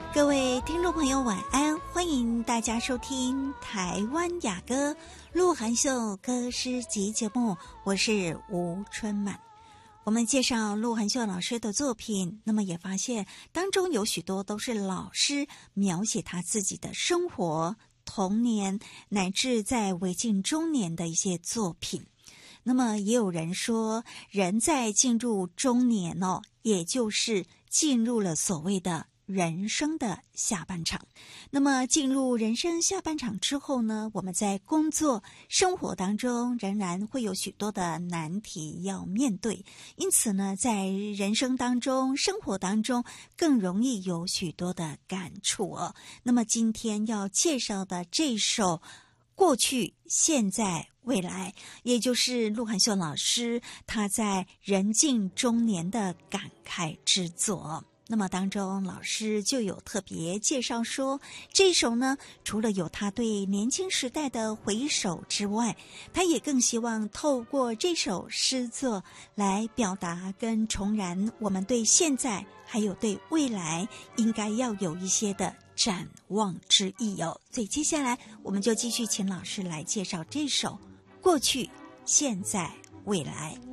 各位听众朋友晚安，欢迎大家收听台湾雅歌鹿晗秀歌诗集节目，我是吴春满。我们介绍鹿晗秀老师的作品，那么也发现当中有许多都是老师描写他自己的生活、童年乃至在为近中年的一些作品。那么也有人说，人在进入中年也就是进入了所谓的人生的下半场。那么进入人生下半场之后呢，我们在工作生活当中仍然会有许多的难题要面对，因此呢，在人生当中生活当中更容易有许多的感触哦。那么今天要介绍的这首过去现在未来，也就是鹿晗秀老师他在人近中年的感慨之作。那么当中老师就有特别介绍说，这首呢除了有他对年轻时代的回首之外，他也更希望透过这首诗作来表达跟重燃我们对现在还有对未来应该要有一些的展望之意哦。所以接下来我们就继续请老师来介绍这首过去现在未来。